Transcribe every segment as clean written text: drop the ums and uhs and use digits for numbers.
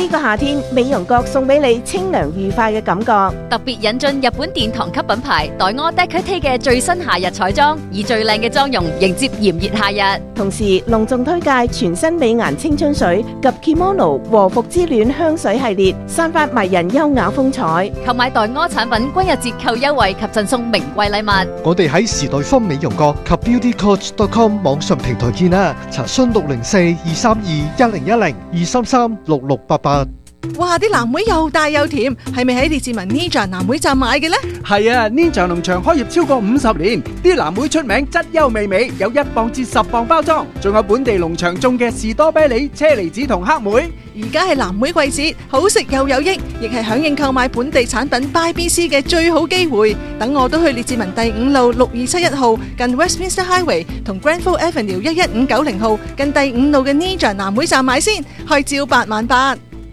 個夏天，美容閣送俾你清涼愉快嘅感覺。 特別引進日本殿堂級品牌黛柯 Decote 嘅最新夏日彩妝，以最靚嘅妝容迎接炎熱夏日。 同時隆重推介全新美顏青春水及 Kimono 和服之戀香水系列，散發迷人優雅風采。 購買黛柯產品均有折扣優惠及贈送名貴禮物。 我哋喺時代坊美容閣及 beautycoach.com 網上平台見啦，查詢604-232-1010-233-6688。 哇！啲藍莓又大又甜，係咪喺列治文 Ninja 藍莓站買嘅呢？ 係啊 ，Ninja 農場開業超過50年，啲藍莓出名質優味美，有1磅至10磅包裝，仲有本地農場種嘅士多啤梨、車厘子同黑莓。 而家係藍莓季節，好食又有益，亦係響應購買本地產品 Buy BC 嘅最好機會。等我都去列治文第5路6271號近 Westminster Highway 同 Granville Avenue 11590號近第5路嘅 Ninja 藍莓站買先，開招88000。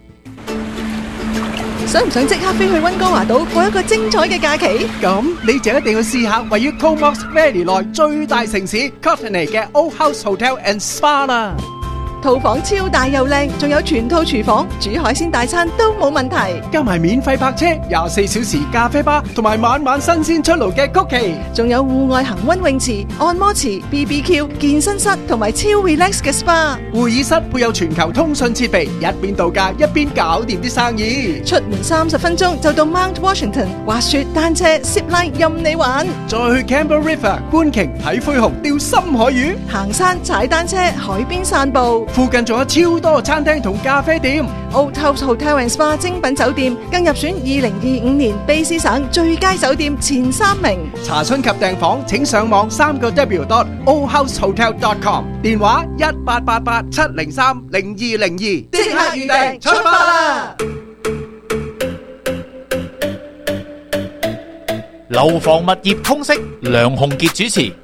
想唔想即刻飛去溫哥華島過一個精彩嘅假期？ 咁你就一定要試下位於 Comox Valley 內最大城市 Courtenay 嘅 Old House Hotel and Spa 啦。 套房超大又靚，仲有全套廚房，煮海鮮大餐都冇問題。 加埋免費泊車、24小時咖啡吧，同埋晚晚新鮮出爐嘅曲奇， 仲有戶外恒溫泳池、按摩池、BBQ、健身室同埋超 relax 嘅 SPA。 會議室配有全球通訊設備，一邊度假一邊搞掂啲生意。 出門30分鐘就到 Mount Washington，滑雪、單車、zip line 任你玩。 再去 Campbell River 觀鯨睇灰熊、釣深海魚， 行山、踩單車、海邊散步。 附近仲有超多餐廳同咖啡店。 Old House Hotel and Spa 精品酒店更入選2025年卑詩省最佳酒店前3名。 查詢及訂房請上網3w.oldhousehotel.com， 電話1888-703-0202，即刻預訂出發啦！ 樓房物業通識，梁鴻傑主持。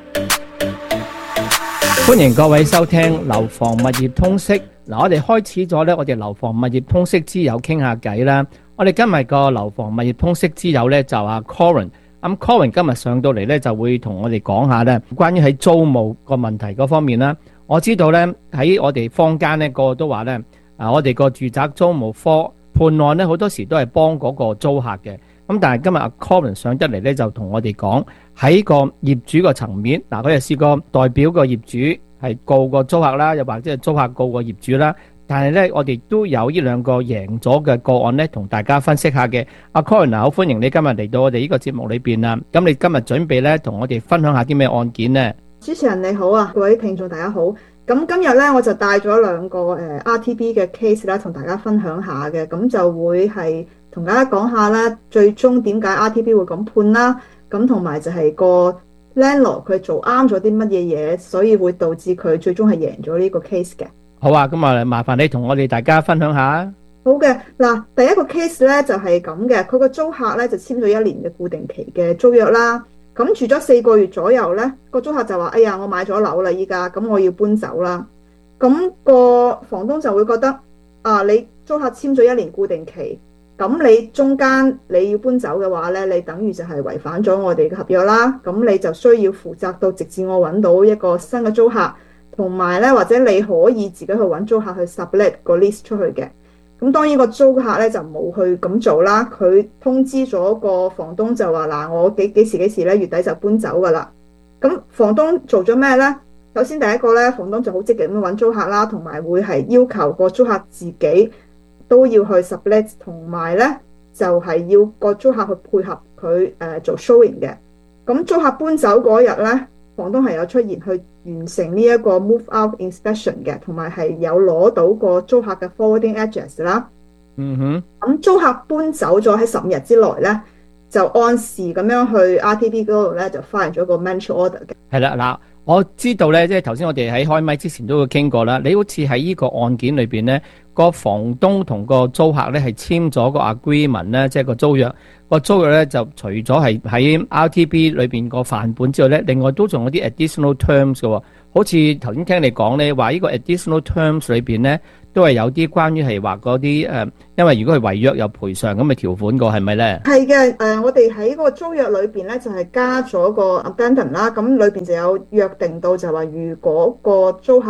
歡迎各位收聽樓房物業通識。嗱，我哋開始咗咧，我哋樓房物業通識之友傾下偈啦。我哋今日個樓房物業通識之友咧就阿 Corin。咁 Corin 今日上到嚟咧就會同我哋講下咧關於喺租務個問題嗰方面啦。我知道咧喺我哋坊間咧個個都話咧，我哋個住宅租務科判案咧好多時都係幫嗰個租客嘅。咁但係今日阿 Corin 上得嚟咧就同我哋講喺個業主個層面，嗱佢又試過代表個業主係告個租客啦，又或者係租客告個業主啦。但係咧，我哋都有呢兩個贏咗嘅個案咧，同大家分析下嘅。阿 Corin 好歡迎你今日嚟到我哋呢個節目裏邊啦。咁你今日準備咧同我哋分享下啲咩案件呢？ 主持人你好啊，各位聽眾大家好。咁今日咧我就帶咗兩個RTB 嘅 case 啦，同大家分享下嘅。咁就會係同大家講下啦，最終點解 RTB 會咁判啦。咁同埋就係個 landlord 佢做啱咗啲乜嘢嘢，所以會導致佢最終係贏咗呢個 case 嘅。 好啊，咁啊麻煩你同我哋大家分享下。 好嘅，嗱，第一個 case 咧就係咁嘅，佢個租客咧就簽咗1年嘅固定期嘅租約啦。咁住咗4個月左右咧，個租客就話：哎呀，我買咗樓啦，依家咁我要搬走啦。咁個房東就會覺得你租客簽咗1年固定期，咁你中間你要搬走嘅話咧，你等於就係違反咗我哋嘅合約啦。咁你就需要負責到直至我揾到一個新嘅租客，同埋咧或者你可以自己去揾租客去 sublet 個 list 出去嘅。咁當然個租客咧就冇去咁做啦，佢通知咗個房東就話：嗱，我幾時咧月底就搬走噶啦。咁房東做咗咩咧？首先第一個咧，房東就好積極咁揾租客啦，同埋會係要求個租客自己都要去 sublet， 同埋咧就係要個租客去配合佢做 showing 嘅。咁租客搬走嗰日咧，房東係有出現去完成呢一個 move out inspection 嘅，同埋係有攞到個租客嘅 forwarding address 啦。咁租客搬走咗喺15日之內咧，就按時咁樣去 RTB 嗰度咧就 file 咗個 management order 嘅。係啦，嗱，我知道咧，即係頭先我哋喺開麥之前都會傾過啦。你好似喺呢個案件裏邊咧，個房東同個租客咧係簽咗個 agreement 咧，即係個租約。個租約咧就除咗係喺 RTB 裏邊個範本之外咧，另外都仲有啲 additional terms 嘅。好似頭先聽你講咧，話呢個 additional terms 裏邊咧都係有啲關於係話嗰啲因為如果係違約有賠償咁嘅條款個係咪咧？係嘅，我哋喺個租約裏邊咧就係加咗個 addendum 啦，咁裏邊就有約定到就話如果個租客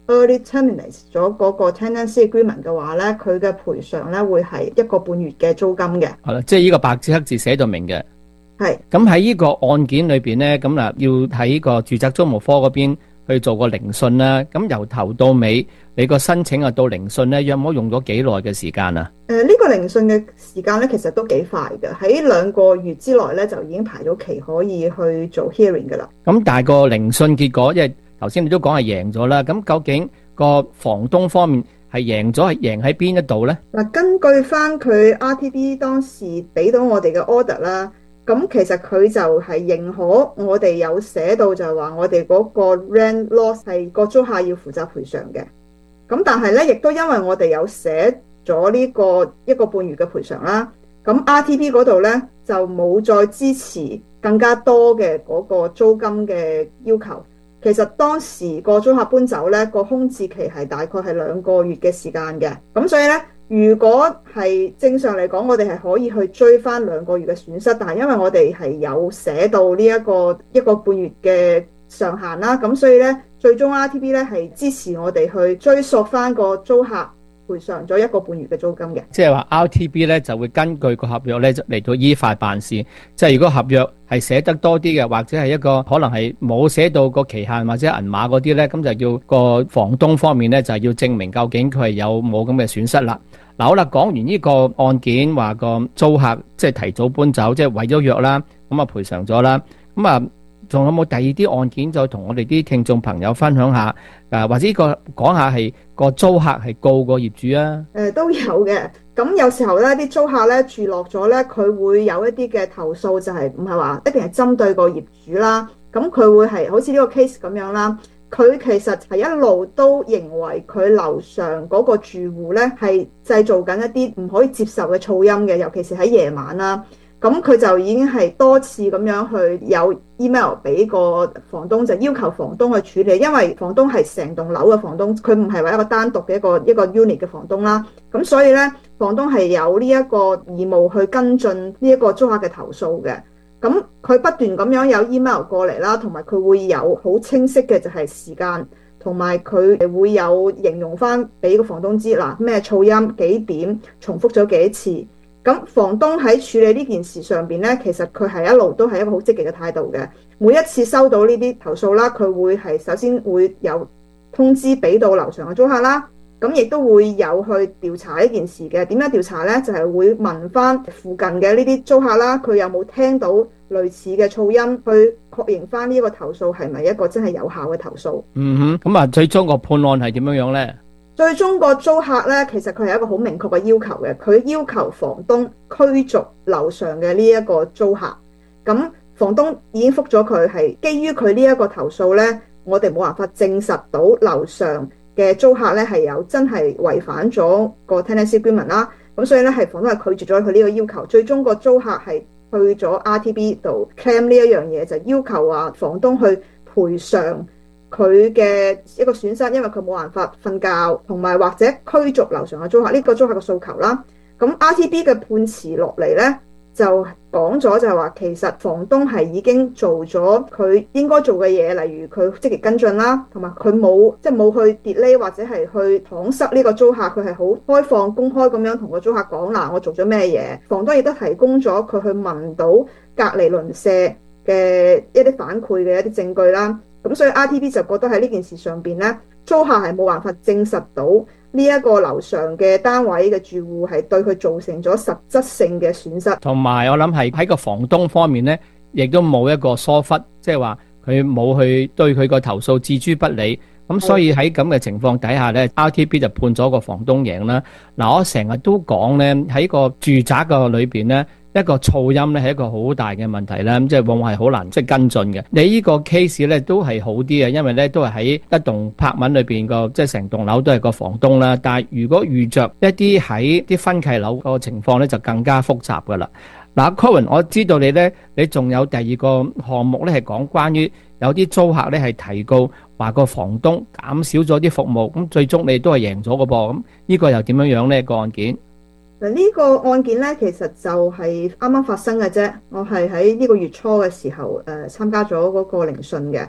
early terminate 咗嗰個 tenancy agreement 嘅話咧，佢嘅賠償咧會係1個半月嘅租金嘅。 係啦，即係呢個白紙黑字寫到明嘅。 係。 咁喺呢個案件裏邊咧，咁嗱要喺呢個住宅租務科嗰邊去做個聆訊啦。咁由頭到尾，你個申請啊到聆訊咧，有冇用咗幾耐嘅時間啊？ 呢個聆訊嘅時間咧，其實都幾快嘅，喺2個月之內咧就已經排咗期可以去做 hearing 㗎啦。 咁但係個聆訊結果，因為頭先你都講係贏咗啦。咁究竟個房東方面係贏咗，係贏喺邊一度咧？ 嗱，根據翻佢 RTB 當時俾到我哋嘅 order 啦。咁其實佢就係認可我哋有寫到就係話我哋嗰個 rent loss 係個租客要負責賠償嘅。咁但係咧，亦都因為我哋有寫咗呢個1個半月嘅賠償啦。咁 RTB 嗰度咧就冇再支持更加多嘅嗰個租金嘅要求。其實當時個租客搬走咧，個空置期係大概係2個月嘅時間嘅。咁所以咧，如果係正常嚟講，我哋係可以去追翻2個月嘅損失，但係因為我哋係有寫到呢一個1個半月嘅上限啦，咁所以咧，最終 RTB 咧係支持我哋去追溯翻個租客賠償咗1個半月嘅租金嘅。 即係話 RTB 咧就會根據個合約咧嚟到依法辦事。即係如果合約係寫得多啲嘅，或者係一個可能係冇寫到個期限或者銀碼嗰啲咧，咁就要個房東方面咧就要證明究竟佢係有冇咁嘅損失啦。嗱，好啦，講完呢個案件，話個租客即係提早搬走，即係違咗約啦，咁啊賠償咗啦。咁啊，仲有冇第二啲案件再同我哋啲聽眾朋友分享下？或者講下係個租客係告個業主啊？ 都有嘅。咁有時候咧，啲租客咧住落咗咧，佢會有一啲嘅投訴，就係唔係話一定係針對個業主啦。咁佢會係好似呢個 case 咁樣啦。佢其實係一路都認為佢樓上嗰個住戶咧係製造緊一啲唔可以接受嘅噪音嘅，尤其是喺夜晚啦。咁佢就已經係多次咁樣去有 email 俾個房東，就要求房東去處理，因為房東係成棟樓嘅房東，佢唔係話一個單獨嘅一個 unit 嘅房東啦。咁所以咧，房東係有呢一個義務去跟進呢一個租客嘅投訴嘅。咁佢不斷咁樣有 email 過嚟啦，同埋佢會有好清晰嘅就係時間，同埋佢會有形容翻俾個房東知嗱，咩噪音幾點重複咗幾次。咁房東喺處理呢件事上邊咧，其實佢係一路都係一個好積極嘅態度嘅。每一次收到呢啲投訴啦，佢會係首先會有通知俾到樓上嘅租客啦。咁亦都會有去調查呢件事嘅。點樣調查呢？就係會問翻附近嘅呢啲租客啦，佢有冇聽到類似嘅噪音，去確認翻呢一個投訴係咪一個真係有效嘅投訴。 咁啊，最終個判案係點樣呢？ 最終個租客呢，其實佢係一個好明確嘅要求嘅，佢要求房東驅逐樓上嘅呢一個租客。咁房東已經覆咗佢，係基於佢呢一個投訴呢，我哋冇辦法證實到樓上嘅租客咧係有真係違反咗個 tenancy agreement 啦，咁所以咧係房東係拒絕咗佢呢個要求，最終個租客係去咗 RTB 度 claim 呢一樣嘢，就要求話房東去賠償佢嘅一個損失，因為佢冇辦法瞓覺，同埋或者驅逐樓上嘅租客，呢個租客嘅訴求啦。咁 RTB 嘅判詞落嚟咧，就講咗就係話，其實房東係已經做咗佢應該做嘅嘢，例如佢積極跟進啦，同埋佢冇去 delay 或者係去搪塞呢個租客，佢係好開放公開咁樣同個租客講嗱，我做咗咩嘢。房東亦都提供咗佢去問到隔離鄰舍嘅一啲反饋嘅一啲證據啦。咁所以 RTB 就覺得喺呢件事上邊咧，租客係冇辦法證實到呢一個樓上嘅單位嘅住戶係對佢造成咗實質性嘅損失， 同埋我諗係喺個房東方面呢，亦都冇一個疏忽，即係話佢冇去對佢個投訴置諸不理。咁所以喺咁嘅情況底下呢， RTB 就判咗個房東贏啦。嗱，我成日都講呢，喺個住宅個裏邊呢，一個噪音咧係一個好大嘅問題啦，咁即係往往係好難跟進嘅。你呢個 case 咧都係好啲嘅，因為咧都係喺一棟柏文裏邊個，即係成棟樓都係個房東啦。但係如果遇着一啲喺啲分契樓個情況咧，就更加複雜噶啦。嗱，Corin，我知道你仲有第二個項目咧係講關於有啲租客咧係提告話個房東減少咗啲服務，咁最終你都係贏咗嘅噃。咁呢個又點樣樣呢個案件？ 呢個案件咧，其實就係啱啱發生嘅啫。我係喺呢個月初嘅時候參加咗嗰個聆訊嘅。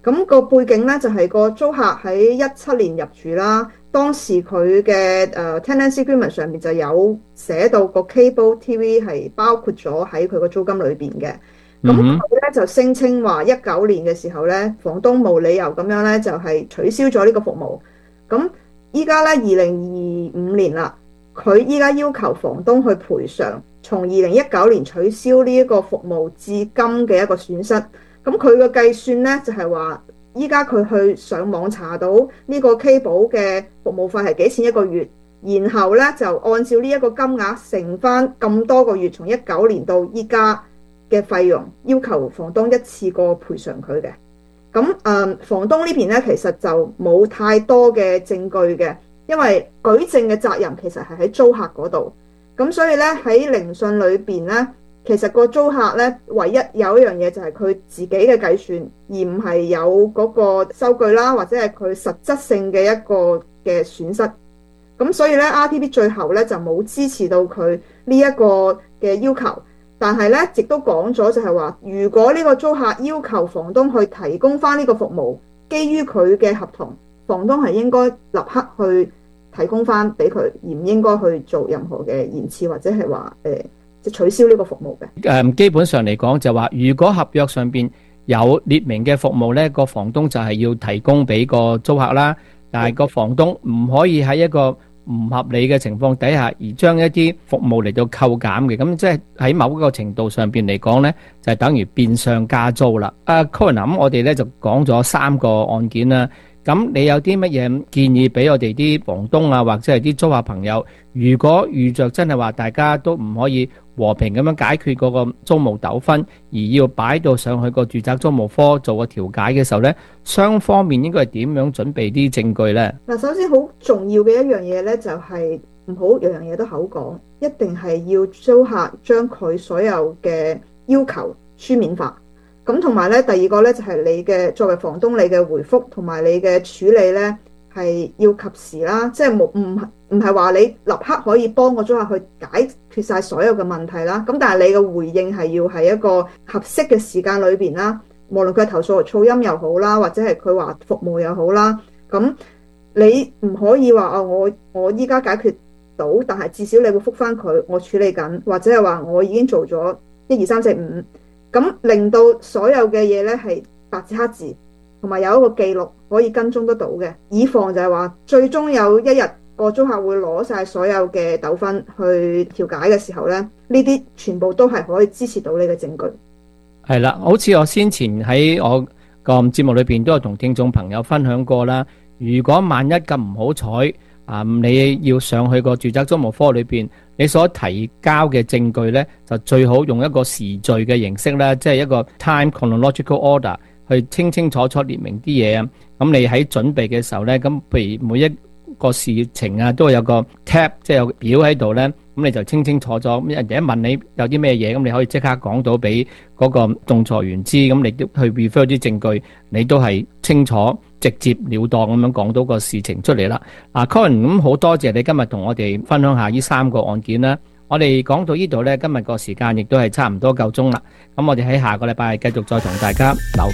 咁個背景咧就係個租客喺17年入住啦，當時佢嘅tenancy agreement 上面就有寫到個 cable TV 係包括咗喺佢個租金裏邊嘅。咁佢咧就聲稱話19年嘅時候咧，房東冇理由咁樣咧就係取消咗呢個服務。咁依家咧2025年啦，佢依家要求房東去賠償從2019年取消呢一個服務至今嘅一個損失。咁佢嘅計算咧就係話，依家佢去上網查到呢個 cable 嘅服務費係幾錢一個月，然後咧就按照呢一個金額乘翻咁多個月，從19年到依家嘅費用，要求房東一次過賠償佢嘅。咁房東呢邊咧其實就冇太多嘅證據嘅，因為舉證嘅責任其實係喺租客嗰度。咁所以咧喺聆訊裏邊咧，其實個租客咧唯一有一樣嘢就係佢自己嘅計算，而唔係有嗰個收據啦，或者係佢實質性嘅一個嘅損失。咁所以咧 RTP 最後咧就冇支持到佢呢一個嘅要求。但係咧，亦都講咗就係話，如果呢個租客要求房東去提供翻呢個服務，基於佢嘅合同，房東係應該立刻去提供翻俾佢，而唔應該去做任何嘅延遲或者係話即取消呢個服務嘅。 基本上嚟講就話，如果合約上邊有列明嘅服務呢，個房東就係要提供俾個租客啦。但係個房東唔可以喺一個唔合理嘅情況底下，而將一啲服務嚟到扣減嘅，咁即係喺某一個程度上邊嚟講呢，就係等於變相加租啦。Corinne，咁我哋咧就講咗3個案件啦。咁你有啲乜嘢建議俾我哋啲房東啊，或者係啲租客朋友？如果遇着真係話大家都唔可以和平咁樣解決嗰個租務糾紛，而要擺到上去個住宅租務科做個調解嘅時候呢，雙方面應該係點樣準備啲證據呢？ 嗱，首先好重要嘅一樣嘢呢，就係唔好樣樣嘢都口講，一定係要租客將佢所有嘅要求書面化。咁同埋咧，第二個咧就係你嘅作為房東，你嘅回覆同埋你嘅處理咧係要及時啦，即係唔係話你立刻可以幫個租客去解決晒所有嘅問題啦。咁但係你嘅回應係要喺一個合適嘅時間裏邊啦，無論佢係投訴噪音又好啦，或者係佢話服務又好啦。咁你唔可以話我依家解決到，但係至少你會覆返佢，我處理緊，或者係話我已經做咗1、2、3、4、5。咁令到所有嘅嘢咧係白紙黑字，同埋有一個記錄可以跟蹤得到嘅，以防就係話最終有一日個租客會攞晒所有嘅糾紛去調解嘅時候咧，呢啲全部都係可以支持到你嘅證據。係啦，好似我先前喺我個節目裏邊都有同聽眾朋友分享過啦。如果萬一咁唔好彩你要上去個住宅租務科裏邊，你所提交嘅證據呢，就最好用一個時序嘅形式啦，即係一個 time chronological order 去清清楚楚列明啲嘢啊。咁你喺準備嘅時候呢，咁譬如每一個事情啊，都有個 tab， 即係有個表喺度呢。咁你就清清楚楚，人哋一問你有啲咩嘢，咁你可以即刻講到俾嗰個仲裁員知，咁你都去 refer 啲證據，你都係清楚直接了當咁樣講到個事情出嚟啦。Corinne， 咁好多謝你今日同我哋分享下呢3個案件啦。我哋講到呢度呢，今日個時間亦都係差唔多夠鐘啦。咁我哋喺下個禮拜繼續再同大家留